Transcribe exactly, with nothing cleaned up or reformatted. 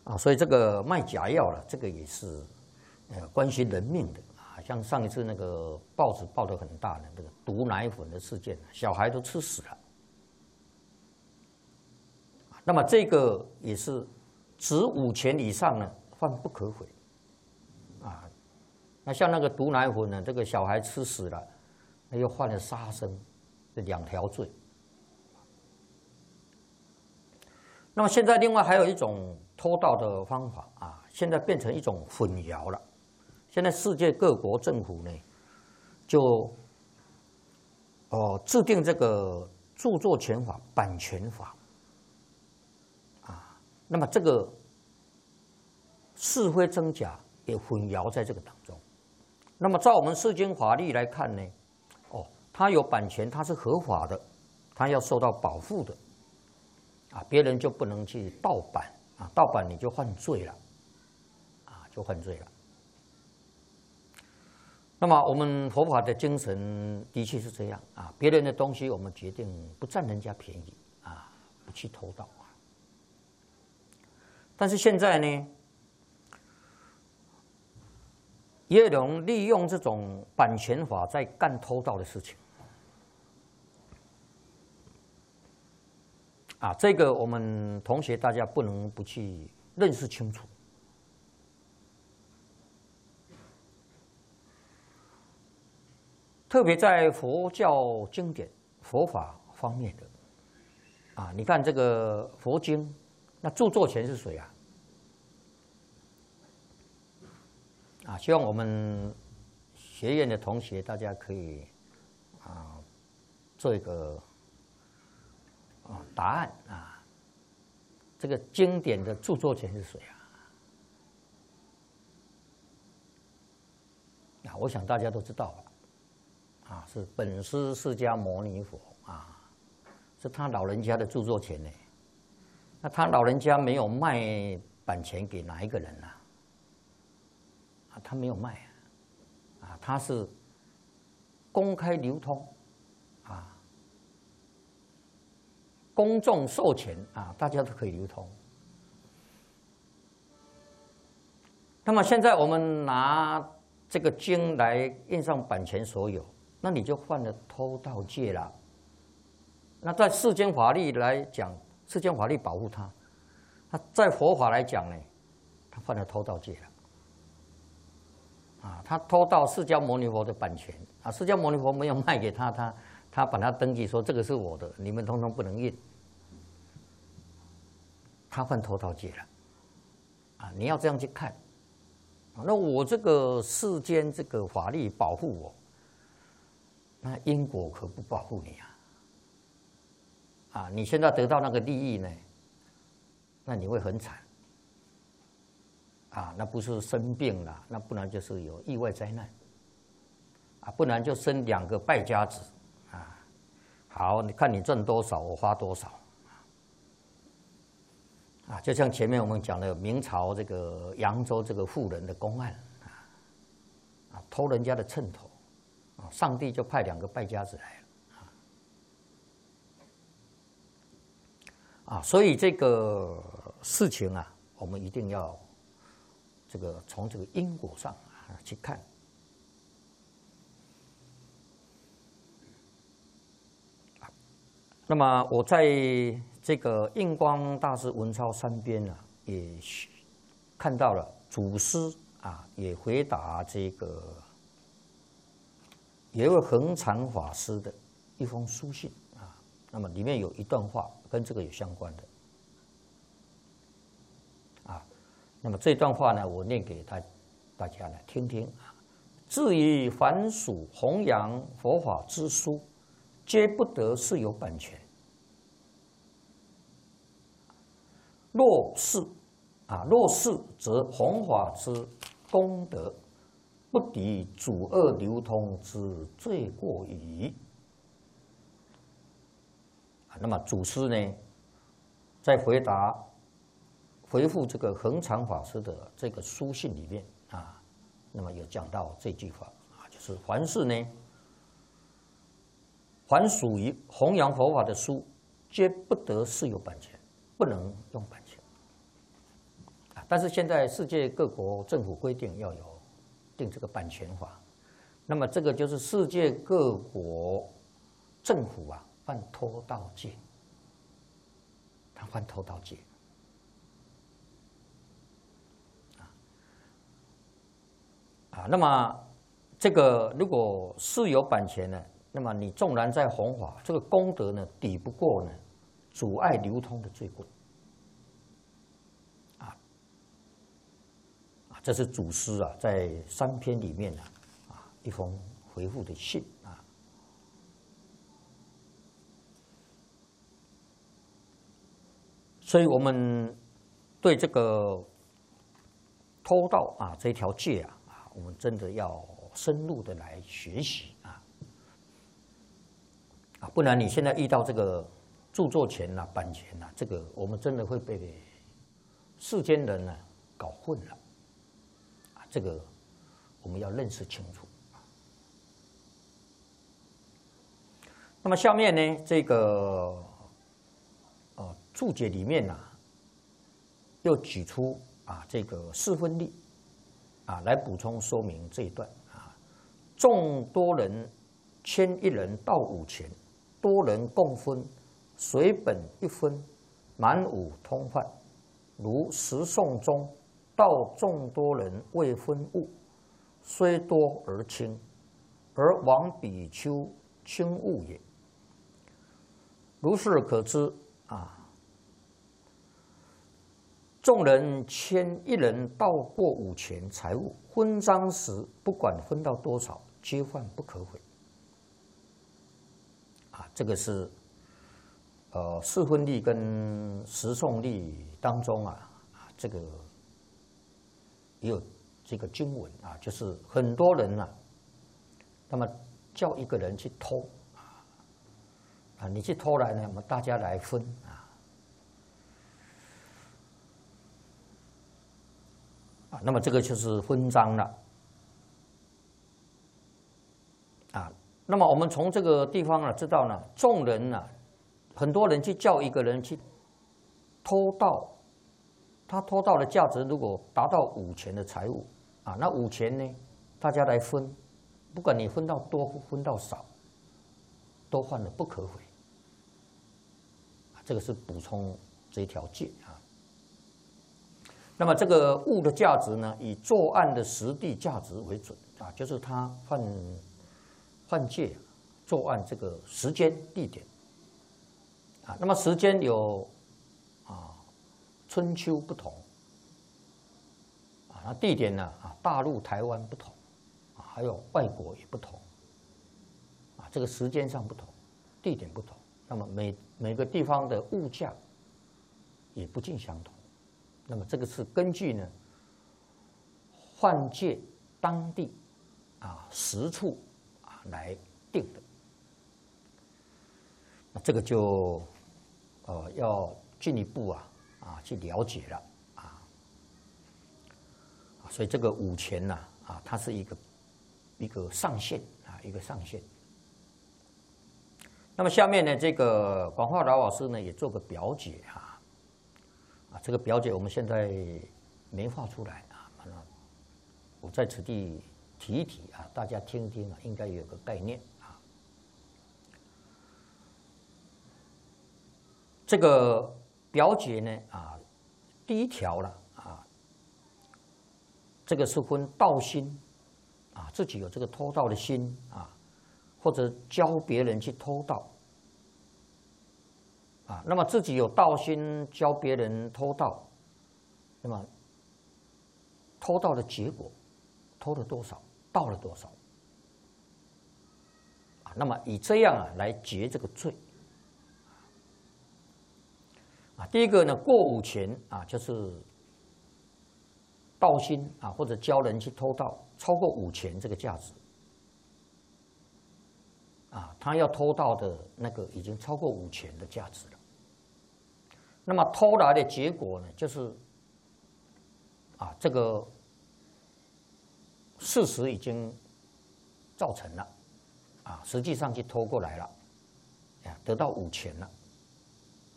啊，所以这个卖假药了，这个也是呃关系人命的啊。像上一次那个报纸报得很大的这个毒奶粉的事件，小孩都吃死了。那么这个也是执五钱以上呢，犯不可悔啊。那像那个毒奶粉呢，这个小孩吃死了，那又犯了杀生，这两条罪。那么现在另外还有一种偷盗的方法啊，现在变成一种混淆了。现在世界各国政府呢，就哦制定这个著作权法、版权法啊，那么这个是非真假也混淆在这个当中。那么照我们世间法律来看呢，哦，它有版权，它是合法的，它要受到保护的。啊，别人就不能去盗版啊，盗版你就犯罪了，啊，就犯罪了。那么我们佛法的精神的确是这样啊，别人的东西我们决定不占人家便宜啊，不去偷盗啊。但是现在呢，也有人利用这种版权法在干偷盗的事情。啊，这个我们同学大家不能不去认识清楚。特别在佛教经典、佛法方面的，啊，你看这个佛经，那著作权是谁啊？啊，希望我们学院的同学大家可以啊做一个。啊，答案啊，这个经典的著作权是谁啊？啊，我想大家都知道了，啊，是本师释迦牟尼佛啊，是他老人家的著作权呢。那他老人家没有卖版权给哪一个人啊？啊，他没有卖啊，啊，他是公开流通。公众授权啊，大家都可以流通。那么现在我们拿这个经来印上版权所有，那你就犯了偷盗戒了。那在世间法律来讲，世间法律保护他；那在佛法来讲呢，他犯了偷盗戒了。啊，他偷盗释迦牟尼佛的版权啊，释迦牟尼佛没有卖给他，他。他把它登记说这个是我的，你们通通不能印。他犯偷盗戒了，啊，你要这样去看。啊，那我这个世间这个法律保护我，那因果可不保护你啊。啊，你现在得到那个利益呢，那你会很惨。啊，那不是生病了，那不然就是有意外灾难。啊，不然就生两个败家子。好，你看你挣多少，我花多少，啊，就像前面我们讲的明朝这个扬州这个妇人的公案，啊，啊，偷人家的秤头，啊，上帝就派两个败家子来了，啊，所以这个事情啊，我们一定要这个从这个因果上啊去看。那么我在这个印光大师文钞三编啊，也看到了祖师啊，也回答这个有一位恒常法师的一封书信啊。那么里面有一段话跟这个有相关的啊。那么这段话呢，我念给大大家来听听啊。至于凡属弘扬佛法之书，皆不得是有版权。若是啊，若是则弘法之功德，不抵主恶流通之罪过矣。啊，那么祖师呢，在回答回复这个恒常法师的这个书信里面啊，那么有讲到这句话啊，就是凡是呢。凡属于弘扬佛法的书，皆不得是有版权，不能用版权。啊， 但是现在世界各国政府规定要有定这个版权法，那么这个就是世界各国政府啊犯偷盗戒，他犯偷盗戒。啊，那么这个如果是有版权呢，那么你纵然在弘法，这个功德呢抵不过呢阻碍流通的罪过。啊，啊，这是祖师啊在三篇里面呢啊一封回复的信啊。所以我们对这个偷盗啊这条戒啊。我们真的要深入的来学习啊，啊，不然你现在遇到这个著作权呐、啊、版权呐、啊，这个我们真的会被世间人呢、啊、搞混了，啊，这个我们要认识清楚。那么下面呢，这个呃注解里面呢、啊，又举出啊这个四分例。啊，来补充说明这一段啊，众多人千一人到五钱，多人共分，随本一分，满五通犯。如十诵中，道众多人未分物，虽多而轻，而王比丘轻物也。如是可知啊。众人牵一人到过五钱财物，分赃时不管分到多少，皆犯不可悔。啊，这个是呃四分例跟十诵例当中啊，啊这个也有这个经文啊，就是很多人啊，那么叫一个人去偷啊，啊你去偷来呢，我们大家来分啊。那么这个就是分赃了，啊，那么我们从这个地方呢知道呢，众人呢，很多人去叫一个人去偷盗，他偷盗的价值如果达到五钱的财物，啊，那五钱呢，大家来分，不管你分到多分到少，都犯了不可悔。这个是补充这一条戒啊。那么这个物的价值呢，以作案的实地价值为准啊，就是他犯犯戒作案这个时间地点啊。那么时间有啊春秋不同啊，那地点呢啊大陆台湾不同啊，还有外国也不同啊，这个时间上不同，地点不同，那么每每个地方的物价也不尽相同。那么这个是根据呢犯戒当地啊实处啊来定的。那这个就呃要进一步啊啊去了解了啊。所以这个五钱呐啊，它是一个一个上限啊，一个上限。那么下面呢，这个广化老老师呢也做个表解啊。啊，这个表解我们现在没画出来啊，我在此地提一提啊，大家听一听啊，应该有个概念啊。这个表解呢啊，第一条了啊，这个是分盗心啊，自己有这个偷盗的心啊，或者教别人去偷盗。啊，那么自己有盗心，教别人偷盗，那么偷盗的结果，偷了多少，盗了多少，啊，那么以这样啊来结这个罪。啊，第一个呢，过五钱啊，就是盗心啊，或者教人去偷盗，超过五钱这个价值。啊，他要偷盗的那个已经超过五钱的价值了。那么偷来的结果呢，就是啊，这个事实已经造成了，啊，实际上去偷过来了，啊，得到五钱了。